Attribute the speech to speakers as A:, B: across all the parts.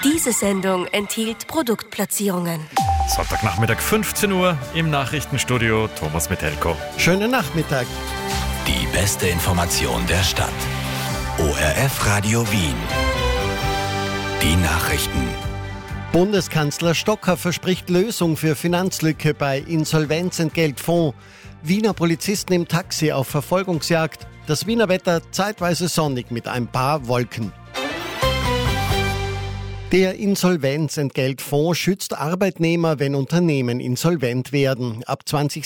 A: Diese Sendung enthielt Produktplatzierungen.
B: Sonntagnachmittag 15 Uhr im Nachrichtenstudio Thomas Metelko.
C: Schönen Nachmittag.
D: Die beste Information der Stadt. ORF Radio Wien. Die Nachrichten.
C: Bundeskanzler Stocker verspricht Lösung für Finanzlücke bei Insolvenzentgeltfonds. Wiener Polizisten im Taxi auf Verfolgungsjagd. Das Wiener Wetter zeitweise sonnig mit ein paar Wolken. Der Insolvenzentgeltfonds schützt Arbeitnehmer, wenn Unternehmen insolvent werden. Ab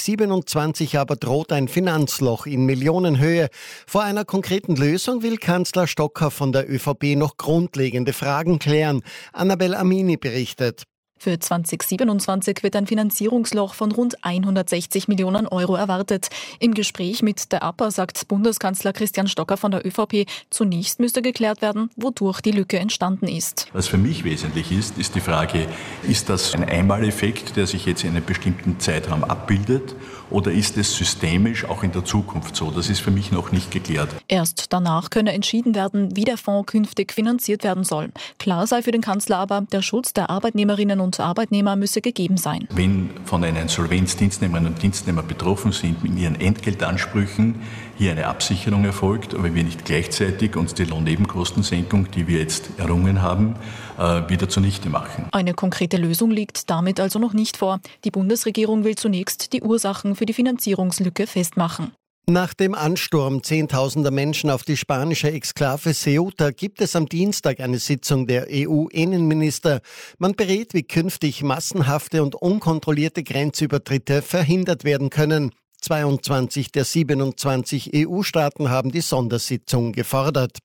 C: 2027 aber droht ein Finanzloch in Millionenhöhe. Vor einer konkreten Lösung will Kanzler Stocker von der ÖVP noch grundlegende Fragen klären. Annabel Amini berichtet.
E: Für 2027 wird ein Finanzierungsloch von rund 160 Millionen Euro erwartet. Im Gespräch mit der APA sagt Bundeskanzler Christian Stocker von der ÖVP, zunächst müsste geklärt werden, wodurch die Lücke entstanden ist.
F: Was für mich wesentlich ist, ist die Frage, ist das ein Einmaleffekt, der sich jetzt in einem bestimmten Zeitraum abbildet, oder ist es systemisch auch in der Zukunft so? Das ist für mich noch nicht geklärt.
E: Erst danach könne entschieden werden, wie der Fonds künftig finanziert werden soll. Klar sei für den Kanzler aber, der Schutz der Arbeitnehmerinnen und Arbeitnehmer müsse gegeben sein.
F: Wenn von einer Insolvenz Dienstnehmerinnen und Dienstnehmer betroffen sind mit ihren Entgeltansprüchen, hier eine Absicherung erfolgt, aber wir nicht gleichzeitig uns die Lohnnebenkostensenkung, die wir jetzt errungen haben, wieder zunichte machen.
E: Eine konkrete Lösung liegt damit also noch nicht vor. Die Bundesregierung will zunächst die Ursachen für die Finanzierungslücke festmachen.
C: Nach dem Ansturm zehntausender Menschen auf die spanische Exklave Ceuta gibt es am Dienstag eine Sitzung der EU-Innenminister. Man berät, wie künftig massenhafte und unkontrollierte Grenzübertritte verhindert werden können. 22 der 27 EU-Staaten haben die Sondersitzung gefordert.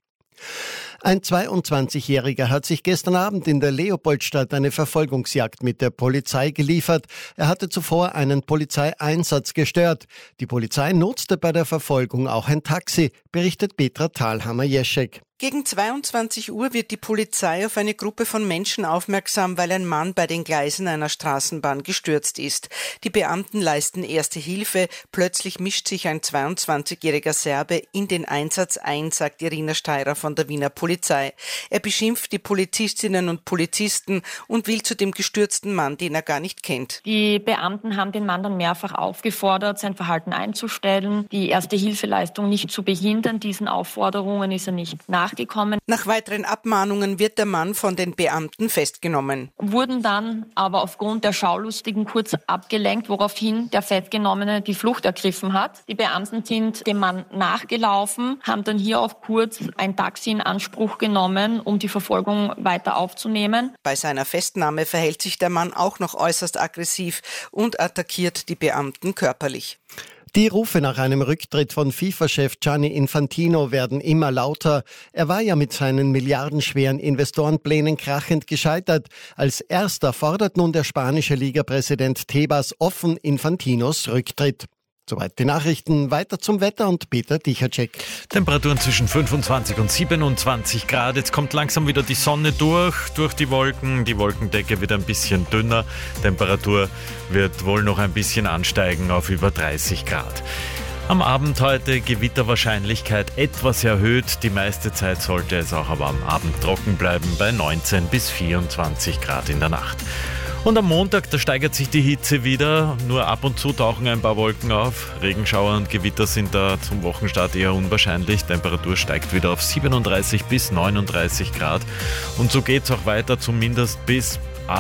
C: Ein 22-Jähriger hat sich gestern Abend in der Leopoldstadt eine Verfolgungsjagd mit der Polizei geliefert. Er hatte zuvor einen Polizeieinsatz gestört. Die Polizei nutzte bei der Verfolgung auch ein Taxi, berichtet Petra Thalhammer-Jeschek.
G: Gegen 22 Uhr wird die Polizei auf eine Gruppe von Menschen aufmerksam, weil ein Mann bei den Gleisen einer Straßenbahn gestürzt ist. Die Beamten leisten erste Hilfe. Plötzlich mischt sich ein 22-jähriger Serbe in den Einsatz ein, sagt Irina Steirer von der Wiener Polizei. Er beschimpft die Polizistinnen und Polizisten und will zu dem gestürzten Mann, den er gar nicht kennt.
H: Die Beamten haben den Mann dann mehrfach aufgefordert, sein Verhalten einzustellen, die Erste-Hilfeleistung nicht zu behindern. Diesen Aufforderungen ist er nicht nachgekommen.
G: Nach weiteren Abmahnungen wird der Mann von den Beamten festgenommen.
H: Wurden dann aber aufgrund der Schaulustigen kurz abgelenkt, woraufhin der Festgenommene die Flucht ergriffen hat. Die Beamten sind dem Mann nachgelaufen, haben dann hier auch kurz ein Taxi in Anspruch genommen, um die Verfolgung weiter aufzunehmen.
G: Bei seiner Festnahme verhält sich der Mann auch noch äußerst aggressiv und attackiert die Beamten körperlich.
C: Die Rufe nach einem Rücktritt von FIFA-Chef Gianni Infantino werden immer lauter. Er war ja mit seinen milliardenschweren Investorenplänen krachend gescheitert. Als erster fordert nun der spanische Ligapräsident Tebas offen Infantinos Rücktritt. Soweit die Nachrichten. Weiter zum Wetter und Peter Dichacek.
B: Temperaturen zwischen 25 und 27 Grad. Jetzt kommt langsam wieder die Sonne durch die Wolken. Die Wolkendecke wird ein bisschen dünner. Temperatur wird wohl noch ein bisschen ansteigen auf über 30 Grad. Am Abend heute Gewitterwahrscheinlichkeit etwas erhöht. Die meiste Zeit sollte es auch aber am Abend trocken bleiben bei 19 bis 24 Grad in der Nacht. Und am Montag, da steigert sich die Hitze wieder. Nur ab und zu tauchen ein paar Wolken auf. Regenschauer und Gewitter sind da zum Wochenstart eher unwahrscheinlich. Temperatur steigt wieder auf 37 bis 39 Grad. Und so geht es auch weiter, zumindest bis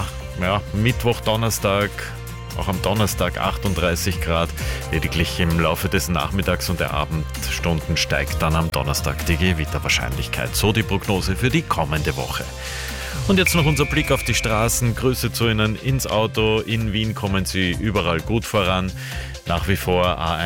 B: Mittwoch, Donnerstag. Auch am Donnerstag 38 Grad. Lediglich im Laufe des Nachmittags und der Abendstunden steigt dann am Donnerstag die Gewitterwahrscheinlichkeit. So die Prognose für die kommende Woche. Und jetzt noch unser Blick auf die Straßen. Grüße zu Ihnen ins Auto. In Wien kommen Sie überall gut voran. Nach wie vor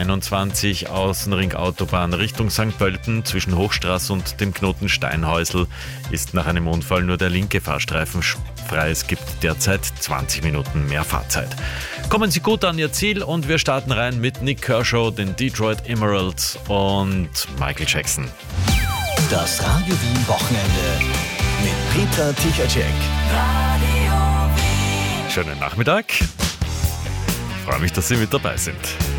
B: A21 Außenring Autobahn Richtung St. Pölten zwischen Hochstraße und dem Knoten Steinhäusl ist nach einem Unfall nur der linke Fahrstreifen frei. Es gibt derzeit 20 Minuten mehr Fahrzeit. Kommen Sie gut an Ihr Ziel und wir starten rein mit Nick Kershaw, den Detroit Emeralds und Michael Jackson.
D: Das Radio Wien Wochenende mit Petra Tichacek.
B: Schönen Nachmittag. Ich freue mich, dass Sie mit dabei sind.